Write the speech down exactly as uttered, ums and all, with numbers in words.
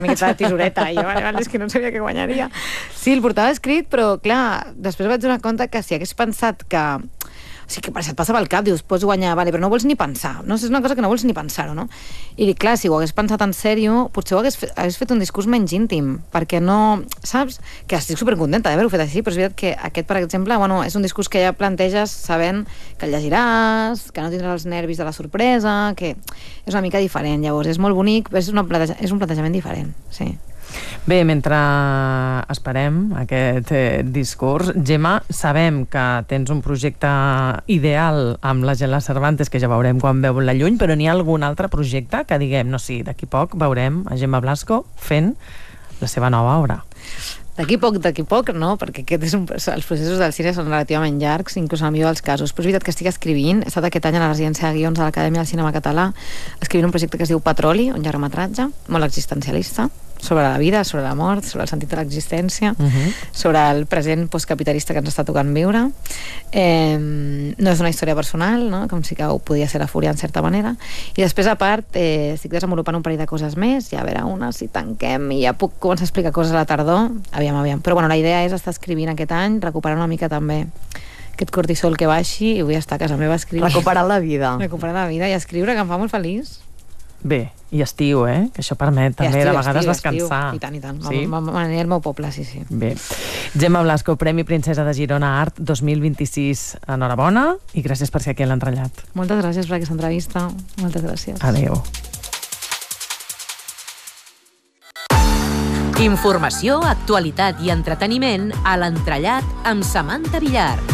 miqueta de tisoreta, i jo, vale, vale, és que no sabia que guanyaria. Sí, el portava escrit, però clar, després vaig donar compte que si hagués pensat que... O sigui, que se't passa pel cap, dius, pots guanyar, vale, però no vols ni pensar, no? És una cosa que no vols ni pensar-ho, no? I clar, si ho hagués pensat en sèrio, potser ho hagués fet, hagués fet un discurs menys íntim, perquè no... Saps? Que estic supercontenta d'haver-ho fet així, però és veritat que aquest, per exemple, bueno, és un discurs que ja planteges sabent que el llegiràs, que no tindràs els nervis de la sorpresa, que és una mica diferent, llavors és molt bonic, però és, una plateja, és un plantejament diferent, sí. Bé, mentre esperem aquest eh, discurs, Gemma, sabem que tens un projecte ideal amb la Gemma Cervantes, que ja veurem quan veu la llum, però n'hi ha algun altre projecte que diguem, no sé, sí, d'aquí poc veurem a Gemma Blasco fent la seva nova obra? D'aquí poc, d'aquí poc, no, perquè aquest és un, els processos del cine són relativament llargs, inclús en el millor dels casos. Però és veritat que estic escrivint, he estat aquest any a la residència de guions de l'Acadèmia del Cinema Català, escrivint un projecte que es diu Petroli, un llargmetratge, molt existencialista, sobre la vida, sobre la mort, sobre el sentit de l'existència, uh-huh. sobre el present postcapitalista que ens està tocant viure. Eh, no és una història personal, no? Com si que ho podia ser la Fúria en certa manera. I després, a part, eh, estic desenvolupant un parell de coses més, i a veure una, si tanquem, i ja puc començar a explicar coses a la tardor. Aviam, aviam. Però bueno, la idea és estar escrivint aquest any, recuperar una mica també aquest cortisol que baixi, i vull estar a casa meva escrivint. Recuperar la vida. Recuperar la vida i escriure, que em fa molt feliç. Bé, i estiu, eh? Que això permet també estiu, de vegades estiu, descansar. Estiu. I tant, i tant. Sí? M'aniré al meu poble, sí, sí. Bé. Gemma Blasco, Premi Princesa de Girona Art dos mil vint-i-sis. Enhorabona i gràcies per ser aquí a l'Entrellat. Moltes gràcies per aquesta entrevista. Moltes gràcies. Adéu. Informació, actualitat i entreteniment a l'Entrellat amb Samantha Villar.